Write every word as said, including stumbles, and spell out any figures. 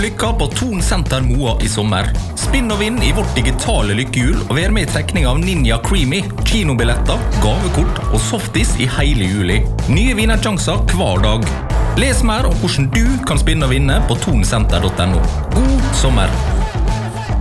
lykka på Thon Senter Moa i sommer. Spinn og vinn i vårt digitale lykkehjul og vær med i trekning av Ninja Creamy, kinobilletter, gavekort og softis i hele juli. Nye vinnersjanser hver dag. Les mer om hvordan du kan spinne og vinne på thon senter punktum no. God sommer!